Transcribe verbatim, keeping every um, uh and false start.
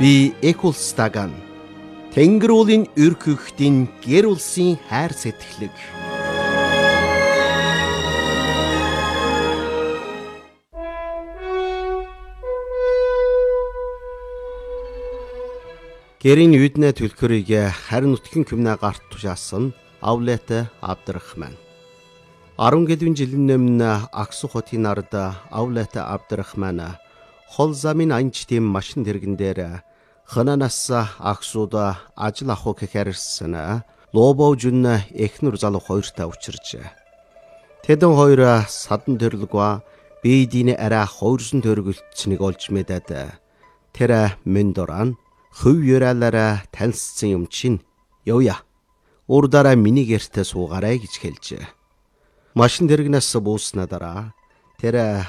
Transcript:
Би Экулстаган Тэнгэр уулын өрх өгтийн гэр улсын хайр сэтгэлэг. Гэрийн юуднэ төлхөрийг харин нутгийн күмнэ гарт тушаасан Авлет Абдрахман. арван гэлвэн жилийн өмнө Аксу хотын ард Авлет Абдрахман хол замын анчтын машин тэргэн дээр Хананаас Аксуда ажил авах гэхээр ирсэн Лобов жүн эхнэр залуу хоёртой учирч. Тэдэн хоёр садан төрлөгва бийдийн арай хоёрсон төргөлтснийг олж мэдээд тэр мендоран хөв юралаараа танилцсан юм чинь явъя. Урдаараа миний гэртээ суугаарай гэж хэлжээ. Машин тэргнээс бууснаа дараа тэр